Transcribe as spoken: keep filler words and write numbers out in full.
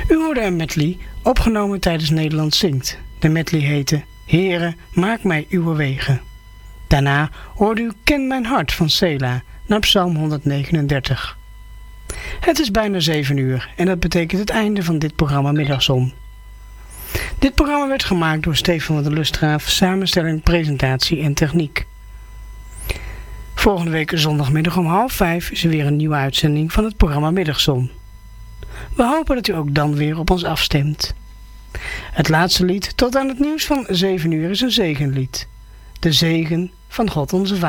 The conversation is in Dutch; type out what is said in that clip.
U hoorde een medley opgenomen tijdens Nederland Zingt. De medley heette Heere, maak mij uw wegen. Daarna hoorde u Ken mijn hart van Sela naar Psalm honderdnegenendertig. Het is bijna zeven uur en dat betekent het einde van dit programma Middagzon. Dit programma werd gemaakt door Stefan van der Lustgraaf, samenstelling, presentatie en techniek. Volgende week zondagmiddag om half vijf is er weer een nieuwe uitzending van het programma Middagzon. We hopen dat u ook dan weer op ons afstemt. Het laatste lied tot aan het nieuws van zeven uur is een zegenlied. De zegen van God onze Vader.